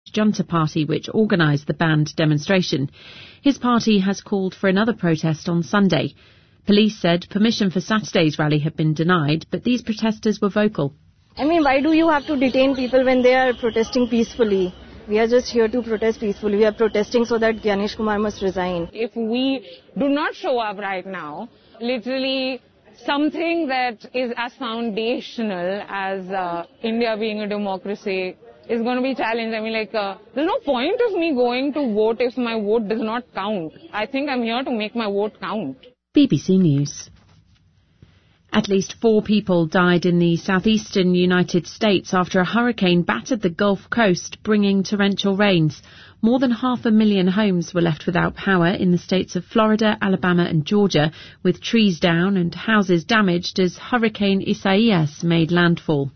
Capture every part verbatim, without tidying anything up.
Junta Party, which organised the banned demonstration. His party has called for another protest on Sunday. Police said permission for Saturday's rally had been denied, but these protesters were vocal. I mean, why do you have to detain people when they are protesting peacefully? We are just here to protest peacefully. We are protesting so that Gyanesh Kumar must resign. If we do not show up right now, literally something that is as foundational as uh, India being a democracy is going to be challenged. I mean, like, uh, there's no point of me going to vote if my vote does not count. I think I'm here to make my vote count. B B C News. At least four people died in the southeastern United States after a hurricane battered the Gulf Coast, bringing torrential rains. More than half a million homes were left without power in the states of Florida, Alabama and Georgia, with trees down and houses damaged as Hurricane Isaias made landfall.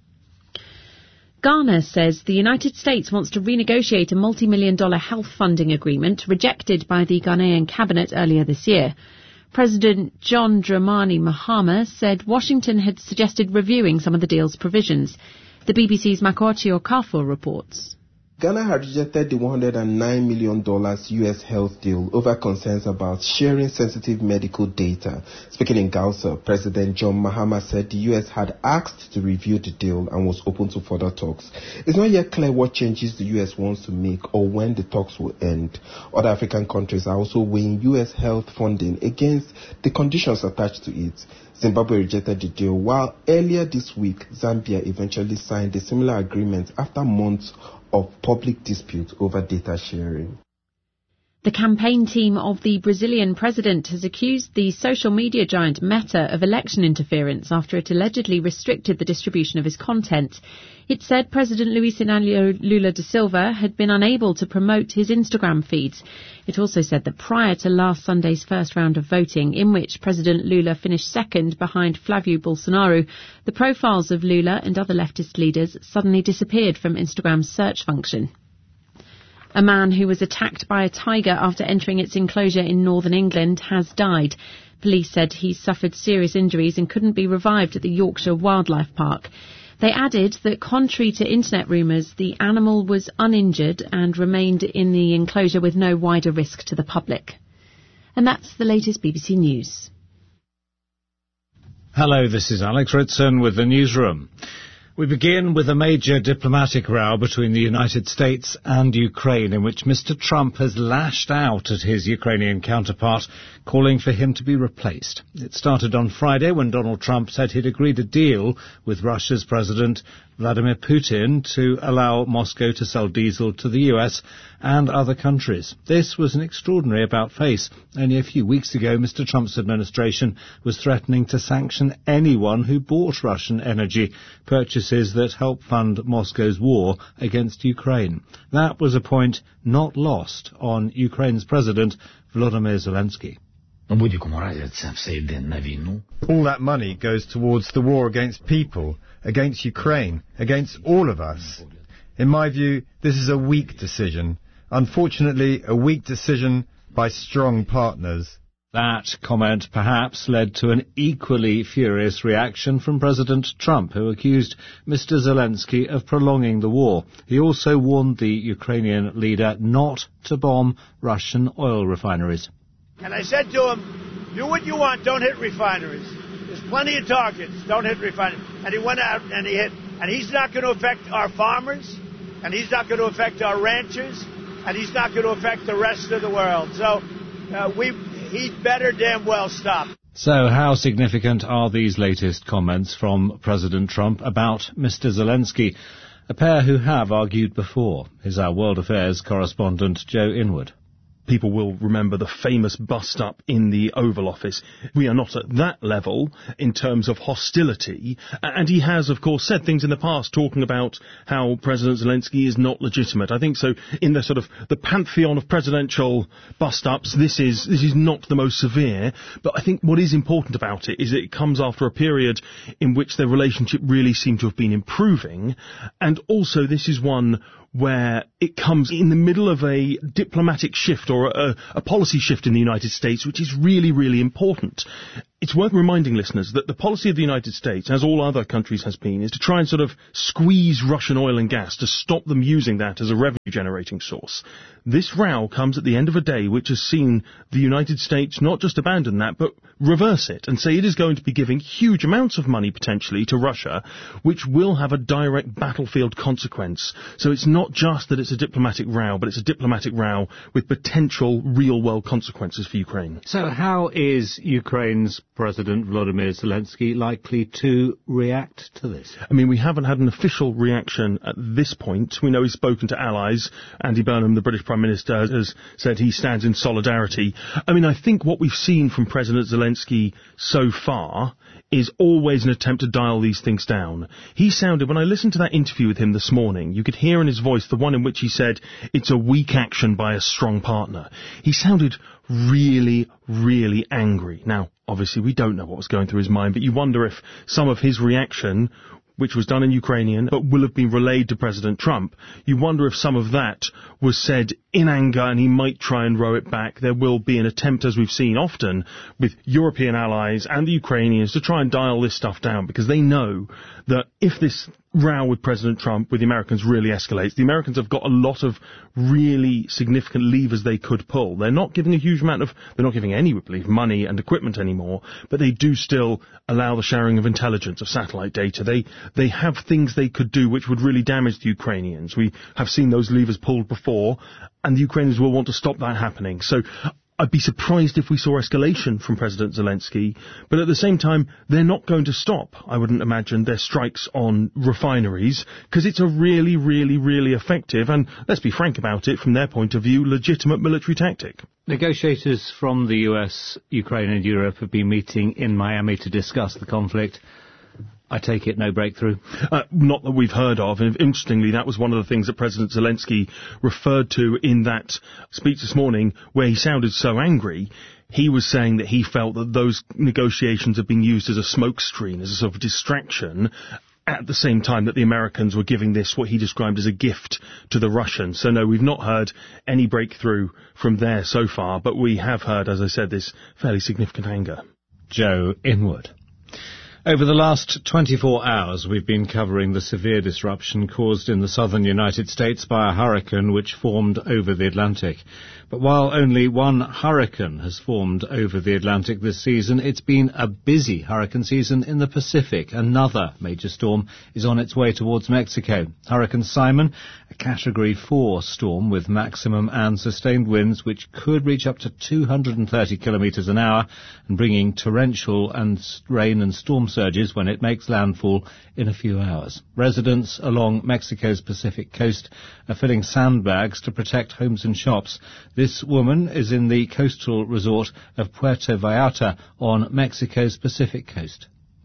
Ghana says the United States wants to renegotiate a multi-million dollar health funding agreement rejected by the Ghanaian cabinet earlier this year. President John Dramani Mahama said Washington had suggested reviewing some of the deal's provisions. The B B C's Makochi Okafor reports. Ghana had rejected the one hundred nine million dollars U S health deal over concerns about sharing sensitive medical data. Speaking in Gausa, President John Mahama said the U S had asked to review the deal and was open to further talks. It's not yet clear what changes the U S wants to make or when the talks will end. Other African countries are also weighing U S health funding against the conditions attached to it. Zimbabwe rejected the deal, while earlier this week, Zambia eventually signed a similar agreement after months of public dispute over data sharing. The campaign team of the Brazilian president has accused the social media giant Meta of election interference after it allegedly restricted the distribution of his content. It said President Luiz Inácio Lula da Silva had been unable to promote his Instagram feeds. It also said that prior to last Sunday's first round of voting, in which President Lula finished second behind Flávio Bolsonaro, the profiles of Lula and other leftist leaders suddenly disappeared from Instagram's search function. A man who was attacked by a tiger after entering its enclosure in northern England has died. Police said he suffered serious injuries and couldn't be revived at the Yorkshire Wildlife Park. They added that, contrary to internet rumours, the animal was uninjured and remained in the enclosure with no wider risk to the public. And that's the latest B B C News. Hello, this is Alex Ritson with the newsroom. We begin with a major diplomatic row between the United States and Ukraine, in which Mister Trump has lashed out at his Ukrainian counterpart, calling for him to be replaced. It started on Friday when Donald Trump said he'd agreed a deal with Russia's President Vladimir Putin to allow Moscow to sell diesel to the U S and other countries. This was an extraordinary about-face. Only a few weeks ago, Mister Trump's administration was threatening to sanction anyone who bought Russian energy purchases that help fund Moscow's war against Ukraine. That was a point not lost on Ukraine's President Volodymyr Zelensky. All that money goes towards the war against people, against Ukraine, against all of us. In my view, this is a weak decision. Unfortunately, a weak decision by strong partners. That comment perhaps led to an equally furious reaction from President Trump, who accused Mister Zelensky of prolonging the war. He also warned the Ukrainian leader not to bomb Russian oil refineries. And I said to him, do what you want, don't hit refineries. There's plenty of targets, don't hit refineries. And he went out and he hit. And he's not going to affect our farmers, and he's not going to affect our ranchers, and he's not going to affect the rest of the world. So uh, we, he'd better damn well stop. So how significant are these latest comments from President Trump about Mister Zelensky, a pair who have argued before? Is our World Affairs correspondent Joe Inwood. People will remember the famous bust-up in the Oval Office. We are not at that level in terms of hostility. And he has, of course, said things in the past talking about how President Zelensky is not legitimate. I think so in the sort of the pantheon of presidential bust-ups, this is, this is not the most severe. But I think what is important about it is that it comes after a period in which their relationship really seemed to have been improving. And also this is one where it comes in the middle of a diplomatic shift or a, a policy shift in the United States, which is really, really important. it's worth reminding listeners that the policy of the United States, as all other countries has been, is to try and sort of squeeze Russian oil and gas to stop them using that as a revenue-generating source. This row comes at the end of a day which has seen the United States not just abandon that, but reverse it and say it is going to be giving huge amounts of money potentially to Russia, which will have a direct battlefield consequence. So it's not just that it's a diplomatic row, but it's a diplomatic row with potential real-world consequences for Ukraine. So how is Ukraine's President Volodymyr Zelensky likely to react to this? I mean, we haven't had an official reaction at this point. We know he's spoken to allies. Andy Burnham, the British Prime Minister, has said he stands in solidarity. I mean, I think what we've seen from President Zelensky so far is always an attempt to dial these things down. He sounded, when I listened to that interview with him this morning, you could hear in his voice the one in which he said, it's a weak action by a strong partner. He sounded really, really angry. Now, obviously, we don't know what was going through his mind, but you wonder if some of his reaction, which was done in Ukrainian, but will have been relayed to President Trump, you wonder if some of that was said in anger and he might try and row it back. There will be an attempt, as we've seen often, with European allies and the Ukrainians to try and dial this stuff down, because they know that if this row with President Trump with the Americans really escalates, the Americans have got a lot of really significant levers they could pull. They're not giving a huge amount of, they're not giving any, we believe, money and equipment anymore, but they do still allow the sharing of intelligence, of satellite data. They, they have things they could do which would really damage the Ukrainians. We have seen those levers pulled before, and the Ukrainians will want to stop that happening. So I'd be surprised if we saw escalation from President Zelensky, but at the same time, they're not going to stop, I wouldn't imagine, their strikes on refineries, because it's a really, really, really effective, and let's be frank about it, from their point of view, legitimate military tactic. Negotiators from the U S, Ukraine and Europe have been meeting in Miami to discuss the conflict. I take it no breakthrough? Uh, not that we've heard of. And interestingly, that was one of the things that President Zelensky referred to in that speech this morning, where he sounded so angry. He was saying that he felt that those negotiations had been used as a smokescreen, as a sort of distraction, at the same time that the Americans were giving this, what he described as a gift to the Russians. So no, we've not heard any breakthrough from there so far, but we have heard, as I said, this fairly significant anger. Joe Inwood. Over the last twenty-four hours, we've been covering the severe disruption caused in the southern United States by a hurricane which formed over the Atlantic. But while only one hurricane has formed over the Atlantic this season, it's been a busy hurricane season in the Pacific. Another major storm is on its way towards Mexico. Hurricane Simon, a Category four storm with maximum and sustained winds which could reach up to two hundred thirty kilometres an hour and bringing torrential and rain and storm surges when it makes landfall in a few hours. Residents along Mexico's Pacific coast are filling sandbags to protect homes and shops. This woman is in the coastal resort of Puerto Vallarta on Mexico's Pacific coast.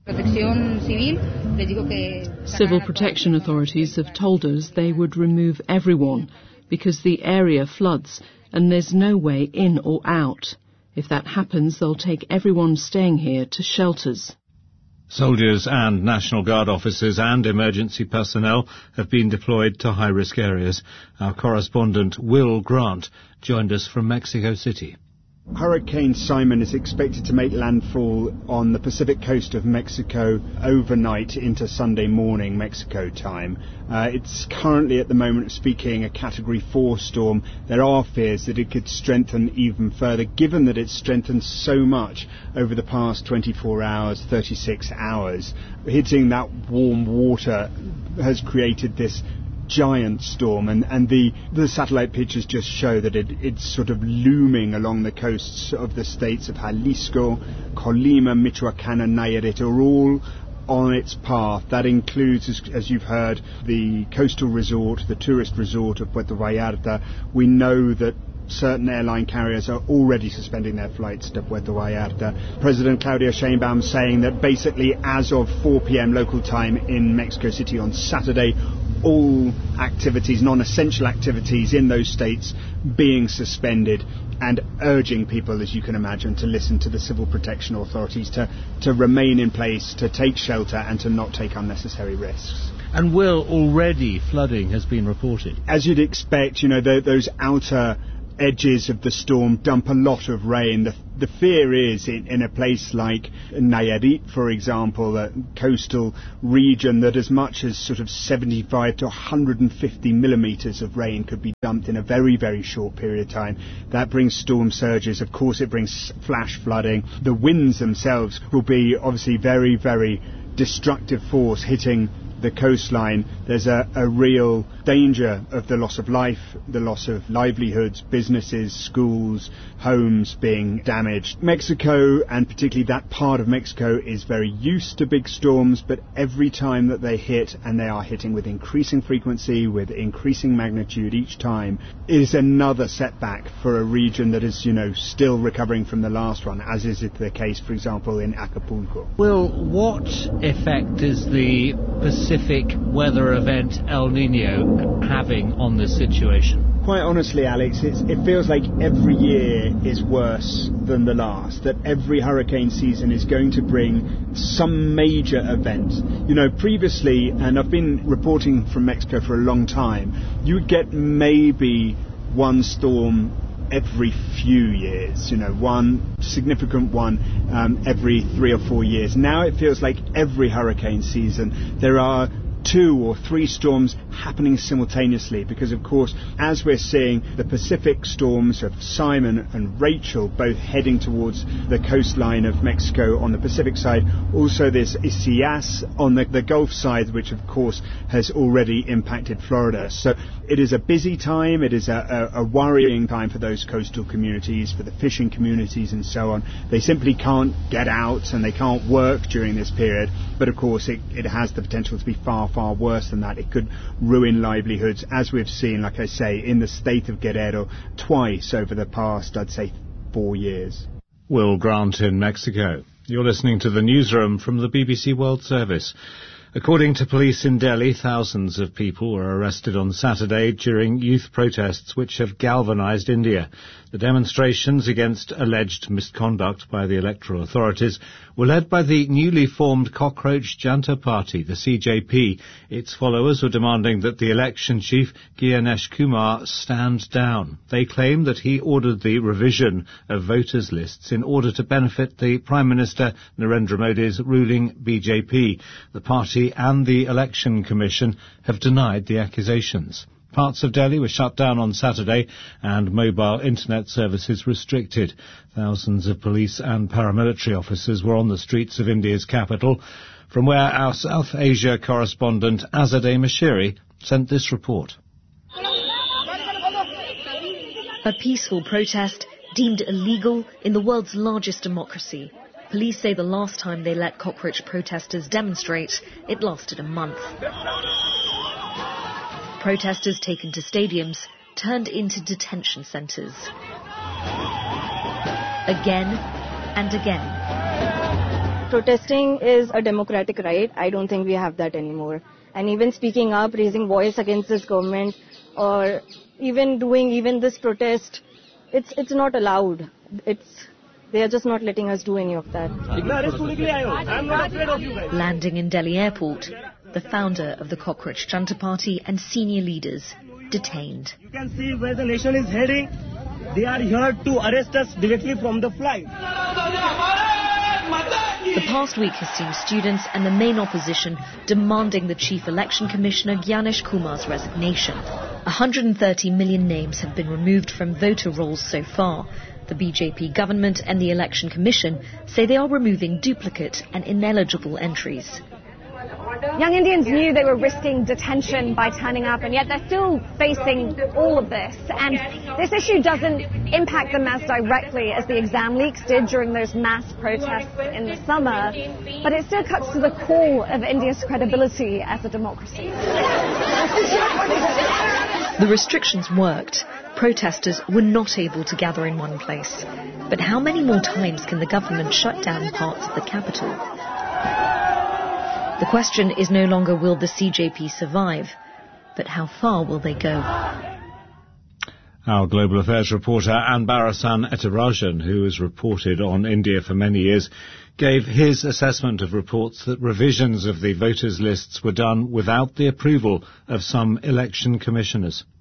Civil protection authorities have told us they would remove everyone because the area floods and there's no way in or out. If that happens, they'll take everyone staying here to shelters. Soldiers and National Guard officers and emergency personnel have been deployed to high-risk areas. Our correspondent Will Grant joined us from Mexico City. Hurricane Simon is expected to make landfall on the Pacific coast of Mexico overnight into Sunday morning Mexico time. Uh, it's currently, at the moment of speaking, a Category four storm. There are fears that it could strengthen even further, given that it's strengthened so much over the past twenty-four hours, thirty-six hours. Hitting that warm water has created this giant storm, and, and the, the satellite pictures just show that it, it's sort of looming along the coasts of the states of Jalisco, Colima, Michoacán and Nayarit are all on its path. That includes, as, as you've heard, the coastal resort, the tourist resort of Puerto Vallarta. We know that certain airline carriers are already suspending their flights to Puerto Vallarta. President Claudia Sheinbaum saying that basically as of four p.m. local time in Mexico City on Saturday, all activities, non-essential activities in those states being suspended, and urging people, as you can imagine, to listen to the civil protection authorities, to, to remain in place, to take shelter and to not take unnecessary risks. And Will, already flooding has been reported. As you'd expect, you know, the, those outer edges of the storm dump a lot of rain. The, the fear is in, in a place like Nayarit, for example, a coastal region, that as much as sort of seventy-five to one hundred fifty millimetres of rain could be dumped in a very, very short period of time. That brings storm surges. Of course, it brings flash flooding. The winds themselves will be obviously very, very destructive force hitting the coastline. There's a, a real danger of the loss of life, the loss of livelihoods, businesses, schools, homes being damaged. Mexico, and particularly that part of Mexico, is very used to big storms, but every time that they hit, and they are hitting with increasing frequency, with increasing magnitude each time, is another setback for a region that is, you know, still recovering from the last one, as is the case, for example, in Acapulco. Well, what effect is the Pacific weather event El Nino having on this situation? Quite honestly, Alex, it's, it feels like every year is worse than the last, that every hurricane season is going to bring some major event. You know, previously, and I've been reporting from Mexico for a long time, you would get maybe one storm every few years, you know, one significant one um, every three or four years. Now it feels like every hurricane season there are two or three storms happening simultaneously, because of course, as we're seeing the Pacific storms of Simon and Rachel both heading towards the coastline of Mexico on the Pacific side, also this Isaias on the, the Gulf side, which of course has already impacted Florida. So it is a busy time, it is a, a, a worrying time for those coastal communities, for the fishing communities and so on. They simply can't get out and they can't work during this period, but of course it, it has the potential to be far far worse than that. It could ruin livelihoods, as we've seen, like I say, in the state of Guerrero twice over the past, I'd say, four years. Will Grant in Mexico. You're listening to the newsroom from the B B C World Service. According to police in Delhi, thousands of people were arrested on Saturday during youth protests which have galvanized India. The demonstrations against alleged misconduct by the electoral authorities were led by the newly formed Cockroach Janta Party, the C J P. Its followers were demanding that the election chief, Gyanesh Kumar, stand down. They claim that he ordered the revision of voters' lists in order to benefit the Prime Minister Narendra Modi's ruling B J P. The party and the Election Commission have denied the accusations. Parts of Delhi were shut down on Saturday and mobile internet services restricted. Thousands of police and paramilitary officers were on the streets of India's capital, from where our South Asia correspondent Azadeh Mashiri sent this report. A peaceful protest deemed illegal in the world's largest democracy. Police say the last time they let cockroach protesters demonstrate, it lasted a month. Protesters taken to stadiums turned into detention centres. Again and again. Protesting is a democratic right. I don't think we have that anymore. And even speaking up, raising voice against this government, or even doing even this protest, it's it's not allowed. It's They are just not letting us do any of that. I'm not afraid of you guys. Landing in Delhi airport, the founder of the Cockroach Janta Party and senior leaders detained. You can see where the nation is heading. They are here to arrest us directly from the flight. The past week has seen students and the main opposition demanding the Chief Election Commissioner Gyanesh Kumar's resignation. one hundred thirty million names have been removed from voter rolls so far. The B J P government and the Election Commission say they are removing duplicate and ineligible entries. Young Indians knew they were risking detention by turning up, and yet they're still facing all of this. And this issue doesn't impact them as directly as the exam leaks did during those mass protests in the summer, but it still cuts to the core of India's credibility as a democracy. The restrictions worked. Protesters were not able to gather in one place. But how many more times can the government shut down parts of the capital? The question is no longer will the C J P survive, but how far will they go? Our global affairs reporter Anbarasan Etirajan, who has reported on India for many years, gave his assessment of reports that revisions of the voters' lists were done without the approval of some election commissioners.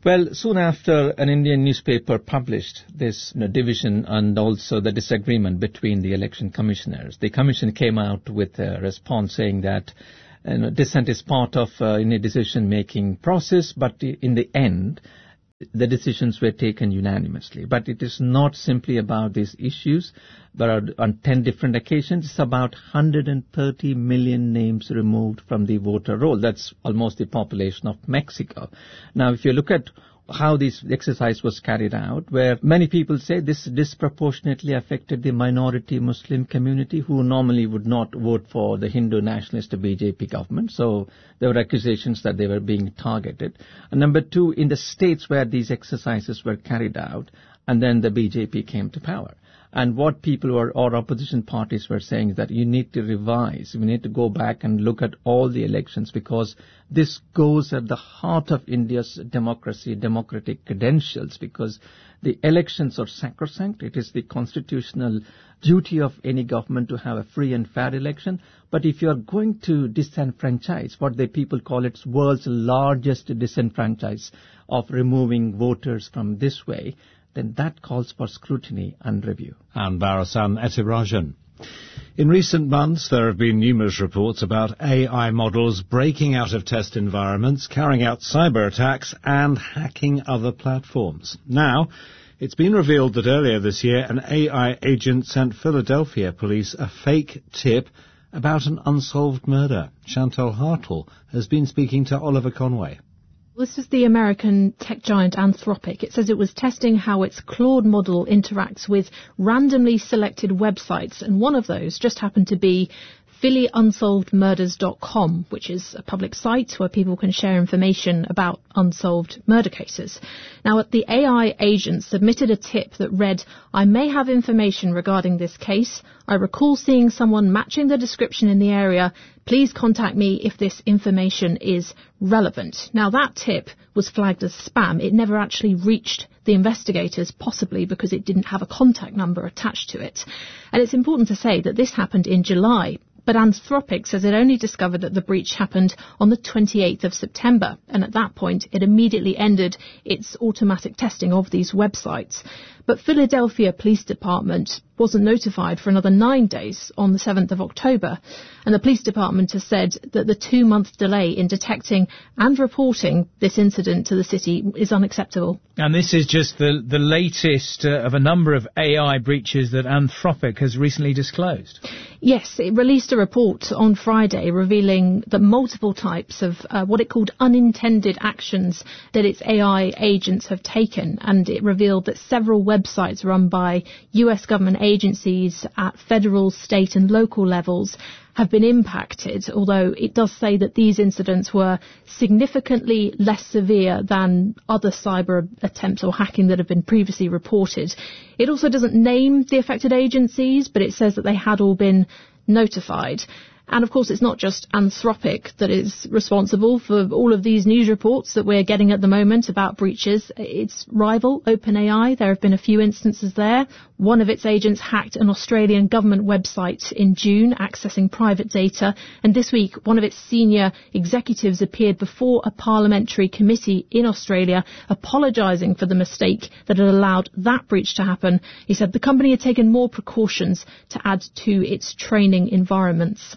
Well, soon after, an Indian newspaper published this you know, division and also the disagreement between the election commissioners. The commission came out with a response saying that you know, dissent is part of uh, any decision-making process, but in the end, the decisions were taken unanimously. But it is not simply about these issues. There are on ten different occasions. It's about one hundred thirty million names removed from the voter roll. That's almost the population of Mexico. Now, if you look at how this exercise was carried out, where many people say this disproportionately affected the minority Muslim community who normally would not vote for the Hindu nationalist B J P government. So there were accusations that they were being targeted. And number two, in the states where these exercises were carried out, and then the B J P came to power. And what people were, or opposition parties were saying is that you need to revise, we need to go back and look at all the elections, because this goes at the heart of India's democracy, democratic credentials, because the elections are sacrosanct. It is the constitutional duty of any government to have a free and fair election. But if you are going to disenfranchise, what the people call it's world's largest disenfranchise of removing voters from this way, then that calls for scrutiny and review. And Barasan Ethirajan. In recent months, there have been numerous reports about A I models breaking out of test environments, carrying out cyber attacks, and hacking other platforms. Now, it's been revealed that earlier this year, an A I agent sent Philadelphia police a fake tip about an unsolved murder. Chantal Hartle has been speaking to Oliver Conway. This was the American tech giant Anthropic. It says it was testing how its Claude model interacts with randomly selected websites, and one of those just happened to be Philly Unsolved Murders dot com, which is a public site where people can share information about unsolved murder cases. Now, the A I agent submitted a tip that read, "I may have information regarding this case. I recall seeing someone matching the description in the area. Please contact me if this information is relevant." Now, that tip was flagged as spam. It never actually reached the investigators, possibly because it didn't have a contact number attached to it. And it's important to say that this happened in July. But Anthropic says it only discovered that the breach happened on the twenty-eighth of September, and at that point it immediately ended its automatic testing of these websites. But Philadelphia Police Department wasn't notified for another nine days on the seventh of October, and the police department has said that the two-month delay in detecting and reporting this incident to the city is unacceptable. And this is just the, the latest uh, of a number of A I breaches that Anthropic has recently disclosed. Yes, it released a report on Friday revealing that multiple types of uh, what it called unintended actions that its A I agents have taken, and it revealed that several websites run by U S government agencies at federal, state and local levels have been impacted, although it does say that these incidents were significantly less severe than other cyber attempts or hacking that have been previously reported. It also doesn't name the affected agencies, but it says that they had all been notified. And of course, it's not just Anthropic that is responsible for all of these news reports that we're getting at the moment about breaches. Its rival, OpenAI, there have been a few instances there. One of its agents hacked an Australian government website in June, accessing private data. And this week, one of its senior executives appeared before a parliamentary committee in Australia, apologising for the mistake that had allowed that breach to happen. He said the company had taken more precautions to add to its training environments.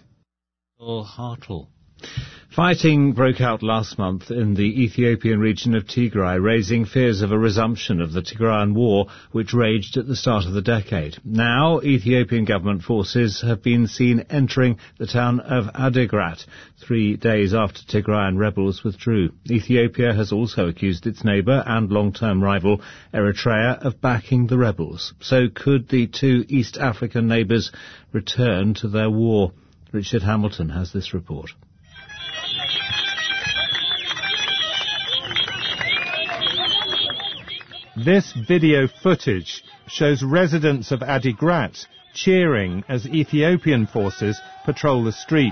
Or Hartle. Fighting broke out last month in the Ethiopian region of Tigray, raising fears of a resumption of the Tigrayan war, which raged at the start of the decade. Now, Ethiopian government forces have been seen entering the town of Adigrat, three days after Tigrayan rebels withdrew. Ethiopia has also accused its neighbour and long-term rival, Eritrea, of backing the rebels. So could the two East African neighbours return to their war? Richard Hamilton has this report. This video footage shows residents of Adigrat cheering as Ethiopian forces patrol the streets.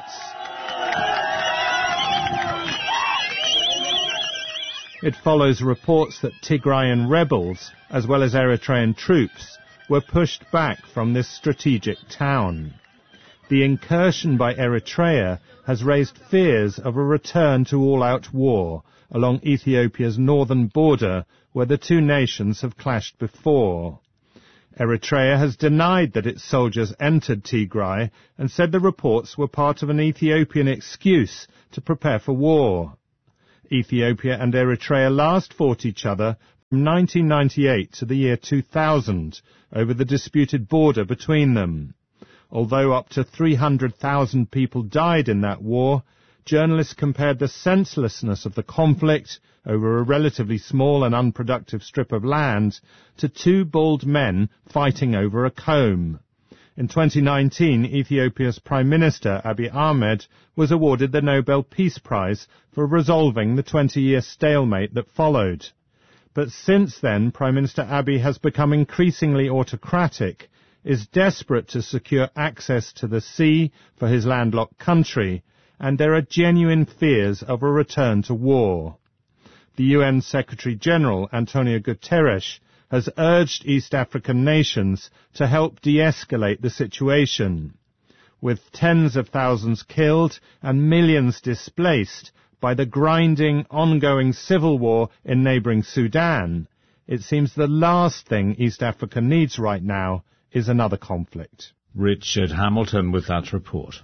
It follows reports that Tigrayan rebels, as well as Eritrean troops, were pushed back from this strategic town. The incursion by Eritrea has raised fears of a return to all-out war, along Ethiopia's northern border, where the two nations have clashed before. Eritrea has denied that its soldiers entered Tigray and said the reports were part of an Ethiopian excuse to prepare for war. Ethiopia and Eritrea last fought each other from nineteen ninety-eight to the year two thousand over the disputed border between them. Although up to three hundred thousand people died in that war, journalists compared the senselessness of the conflict over a relatively small and unproductive strip of land to two bald men fighting over a comb. In twenty nineteen, Ethiopia's Prime Minister, Abiy Ahmed, was awarded the Nobel Peace Prize for resolving the twenty-year stalemate that followed. But since then, Prime Minister Abiy has become increasingly autocratic, is desperate to secure access to the sea for his landlocked country, and there are genuine fears of a return to war. The U N Secretary-General, Antonio Guterres, has urged East African nations to help de-escalate the situation. With tens of thousands killed and millions displaced by the grinding, ongoing civil war in neighbouring Sudan, it seems the last thing East Africa needs right now is another conflict. Richard Hamilton with that report.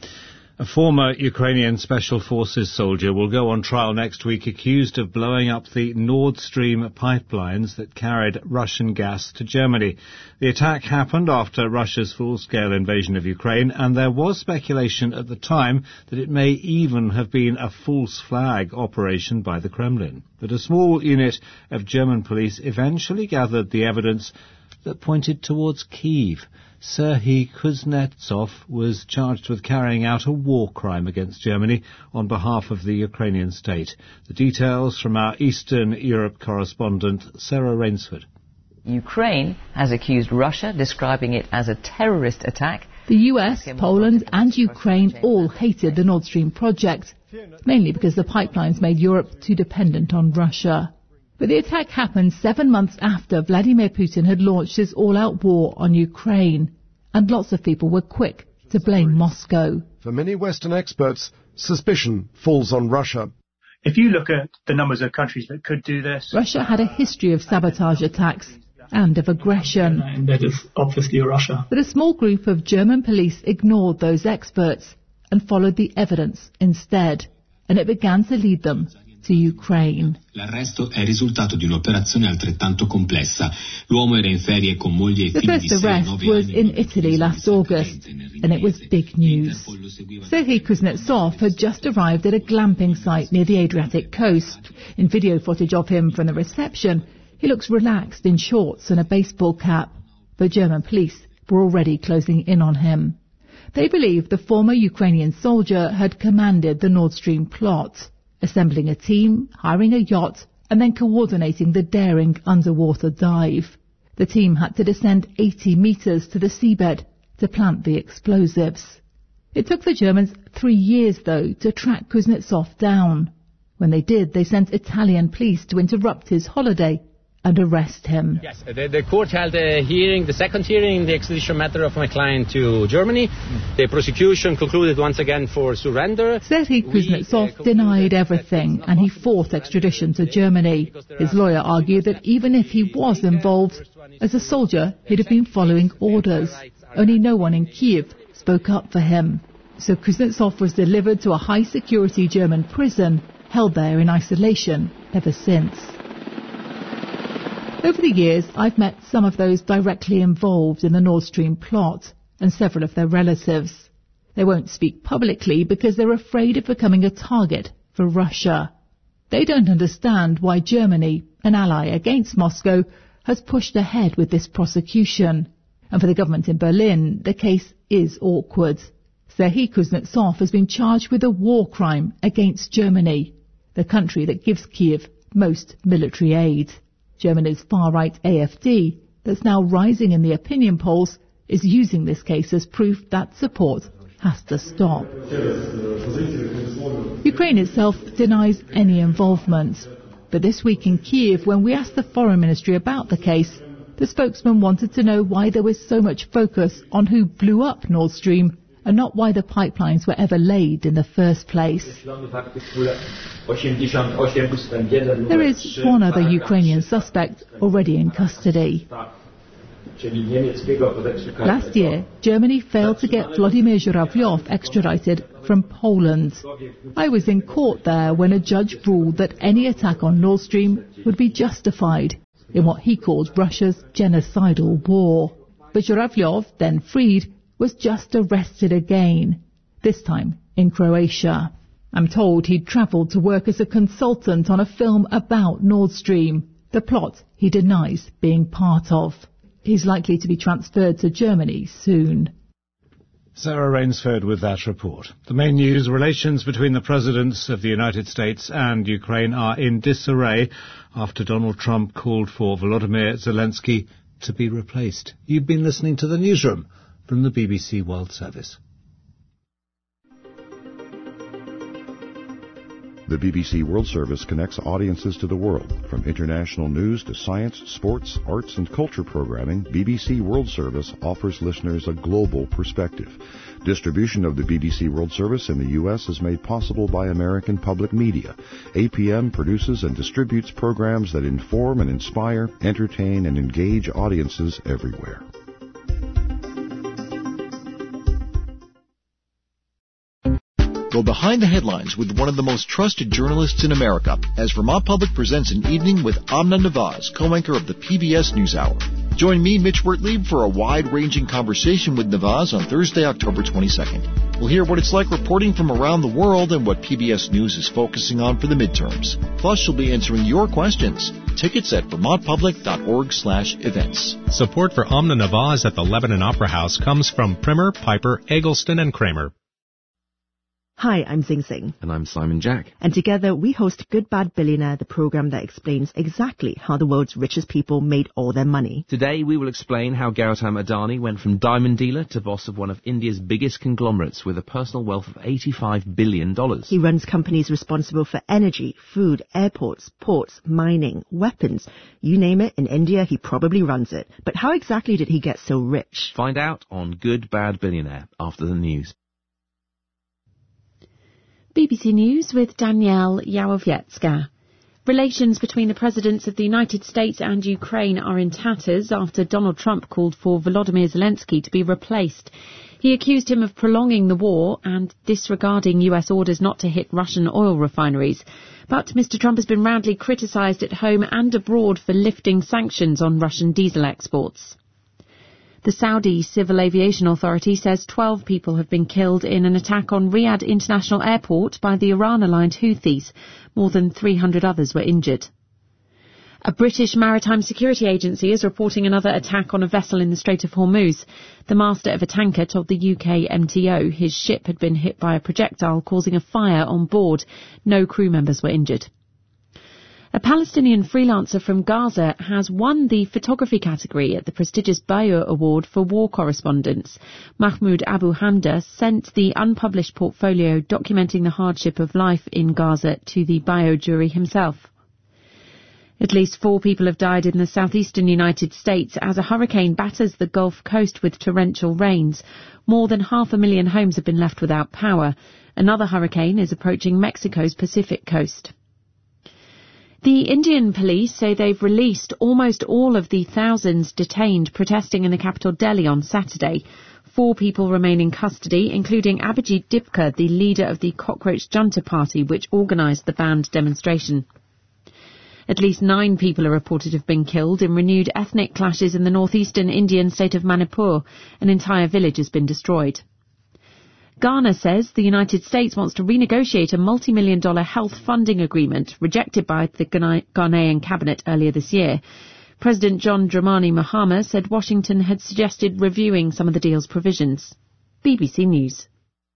A former Ukrainian Special Forces soldier will go on trial next week accused of blowing up the Nord Stream pipelines that carried Russian gas to Germany. The attack happened after Russia's full-scale invasion of Ukraine, and there was speculation at the time that it may even have been a false flag operation by the Kremlin. But a small unit of German police eventually gathered the evidence that pointed towards Kyiv. Serhiy Kuznetsov was charged with carrying out a war crime against Germany on behalf of the Ukrainian state. The details from our Eastern Europe correspondent, Sarah Rainsford. Ukraine has accused Russia, describing it as a terrorist attack. The U S, Poland and Ukraine all hated the Nord Stream project, mainly because the pipelines made Europe too dependent on Russia. But the attack happened seven months after Vladimir Putin had launched his all-out war on Ukraine, and lots of people were quick to blame Moscow. For many Western experts, suspicion falls on Russia. If you look at the numbers of countries that could do this... Russia had a history of sabotage attacks and of aggression. And that is obviously Russia. But a small group of German police ignored those experts and followed the evidence instead, and it began to lead them to Ukraine. L'arresto è il risultato di un'operazione altrettanto complessa. L'uomo era in ferie con moglie e figli di sei e nove anni. The first arrest was in Italy last August, and it was big news. Serhiy Kuznetsov had just arrived at a glamping site near the Adriatic coast. In video footage of him from the reception, he looks relaxed in shorts and a baseball cap. But German police were already closing in on him. They believe the former Ukrainian soldier had commanded the Nord Stream plot, assembling a team, hiring a yacht, and then coordinating the daring underwater dive. The team had to descend eighty metres to the seabed to plant the explosives. It took the Germans three years, though, to track Kuznetsov down. When they did, they sent Italian police to interrupt his holiday and arrest him. Yes, the, the court held a hearing, the second hearing in the extradition matter of my client to Germany. The prosecution concluded once again for surrender. Serhiy Kuznetsov denied everything and he fought extradition to Germany. His lawyer argued that even if he was involved, as a soldier he'd have been following orders. Only no one in Kyiv spoke up for him. So Kuznetsov was delivered to a high-security German prison, held there in isolation ever since. Over the years, I've met some of those directly involved in the Nord Stream plot and several of their relatives. They won't speak publicly because they're afraid of becoming a target for Russia. They don't understand why Germany, an ally against Moscow, has pushed ahead with this prosecution. And for the government in Berlin, the case is awkward. Serhiy Kuznetsov has been charged with a war crime against Germany, the country that gives Kyiv most military aid. Germany's far-right A F D, that's now rising in the opinion polls, is using this case as proof that support has to stop. Ukraine itself denies any involvement. But this week in Kyiv, when we asked the Foreign Ministry about the case, the spokesman wanted to know why there was so much focus on who blew up Nord Stream and not why the pipelines were ever laid in the first place. There is one other Ukrainian suspect already in custody. Last year, Germany failed to get Vladimir Zhuravlyov extradited from Poland. I was in court there when a judge ruled that any attack on Nord Stream would be justified in what he called Russia's genocidal war. But Zhuravlyov, then freed, was just arrested again, this time in Croatia. I'm told he'd travelled to work as a consultant on a film about Nord Stream, the plot he denies being part of. He's likely to be transferred to Germany soon. Sarah Rainsford with that report. The main news: relations between the presidents of the United States and Ukraine are in disarray after Donald Trump called for Volodymyr Zelensky to be replaced. You've been listening to The Newsroom from the B B C World Service. The B B C World Service connects audiences to the world. From international news to science, sports, arts and culture programming, B B C World Service offers listeners a global perspective. Distribution of the B B C World Service in the U S is made possible by American Public Media. A P M produces and distributes programs that inform and inspire, entertain and engage audiences everywhere. Go behind the headlines with one of the most trusted journalists in America as Vermont Public presents an evening with Amna Nawaz, co-anchor of the P B S NewsHour. Join me, Mitch Wertlieb, for a wide-ranging conversation with Nawaz on Thursday, October twenty-second. We'll hear what it's like reporting from around the world and what P B S News is focusing on for the midterms. Plus, she'll be answering your questions. Tickets at vermontpublic.org slash events. Support for Amna Nawaz at the Lebanon Opera House comes from Primer, Piper, Eggleston, and Kramer. Hi, I'm Zing Sing. And I'm Simon Jack. And together we host Good Bad Billionaire, the program that explains exactly how the world's richest people made all their money. Today we will explain how Gautam Adani went from diamond dealer to boss of one of India's biggest conglomerates with a personal wealth of eighty-five billion dollars. He runs companies responsible for energy, food, airports, ports, mining, weapons. You name it, in India he probably runs it. But how exactly did he get so rich? Find out on Good Bad Billionaire after the news. B B C News with Danielle Yawowiecka. Relations between the presidents of the United States and Ukraine are in tatters after Donald Trump called for Volodymyr Zelensky to be replaced. He accused him of prolonging the war and disregarding U S orders not to hit Russian oil refineries. But Mister Trump has been roundly criticised at home and abroad for lifting sanctions on Russian diesel exports. The Saudi Civil Aviation Authority says twelve people have been killed in an attack on Riyadh International Airport by the Iran-aligned Houthis. More than three hundred others were injured. A British maritime security agency is reporting another attack on a vessel in the Strait of Hormuz. The master of a tanker told the U K M T O his ship had been hit by a projectile causing a fire on board. No crew members were injured. A Palestinian freelancer from Gaza has won the photography category at the prestigious Bayeux Award for War Correspondence. Mahmoud Abu Hamda sent the unpublished portfolio documenting the hardship of life in Gaza to the Bayeux jury himself. At least four people have died in the southeastern United States as a hurricane batters the Gulf Coast with torrential rains. More than half a million homes have been left without power. Another hurricane is approaching Mexico's Pacific coast. The Indian police say they've released almost all of the thousands detained protesting in the capital Delhi on Saturday. Four people remain in custody, including Abhijit Dipka, the leader of the Cockroach Junta Party, which organised the banned demonstration. At least nine people are reported to have been killed in renewed ethnic clashes in the northeastern Indian state of Manipur. An entire village has been destroyed. Ghana says the United States wants to renegotiate a multi-million dollar health funding agreement rejected by the Ghanaian cabinet earlier this year. President John Dramani Mahama said Washington had suggested reviewing some of the deal's provisions. B B C News.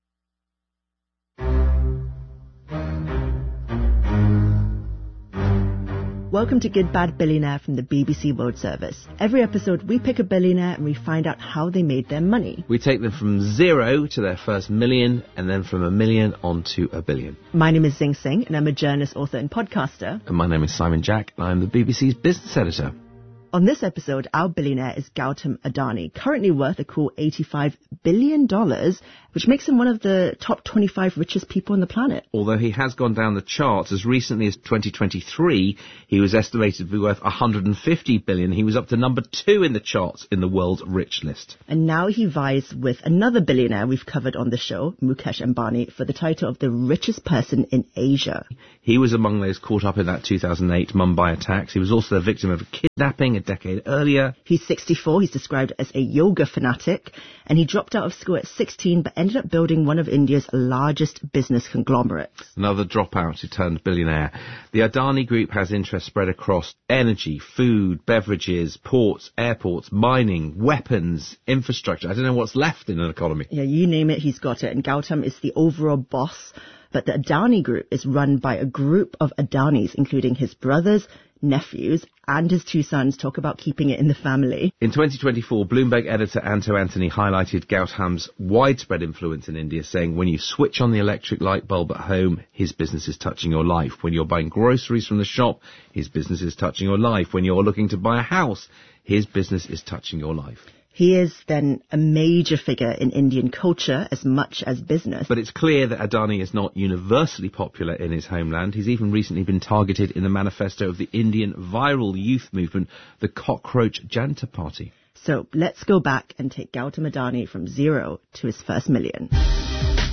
Welcome to Good Bad Billionaire from the B B C World Service. Every episode we pick a billionaire and we find out how they made their money. We take them from zero to their first million and then from a million on to a billion. My name is Zing Sing and I'm a journalist, author and podcaster. And my name is Simon Jack and I'm the B B C's business editor. On this episode, our billionaire is Gautam Adani, currently worth a cool eighty-five billion dollars, which makes him one of the top twenty-five richest people on the planet. Although he has gone down the charts, as recently as twenty twenty-three, he was estimated to be worth one hundred fifty billion dollars. He was up to number two in the charts in the world rich list. And now he vies with another billionaire we've covered on the show, Mukesh Ambani, for the title of the richest person in Asia. He was among those caught up in that two thousand eight Mumbai attacks. He was also the victim of a kidnapping a decade earlier. He's sixty-four. He's described as a yoga fanatic, and he dropped out of school at sixteen but ended up building one of India's largest business conglomerates. Another dropout who turned billionaire. The Adani Group has interests spread across energy, food, beverages, ports, airports, mining, weapons, infrastructure. I don't know what's left in an economy. Yeah, you name it, he's got it. And Gautam is the overall boss. But the Adani Group is run by a group of Adanis, including his brothers, nephews, and his two sons. Talk about keeping it in the family. In twenty twenty-four, Bloomberg editor Anto Anthony highlighted Gautam's widespread influence in India, saying when you switch on the electric light bulb at home, his business is touching your life. When you're buying groceries from the shop, his business is touching your life. When you're looking to buy a house, his business is touching your life. He is then a major figure in Indian culture as much as business. But it's clear that Adani is not universally popular in his homeland. He's even recently been targeted in the manifesto of the Indian viral youth movement, the Cockroach Janta Party. So let's go back and take Gautam Adani from zero to his first million.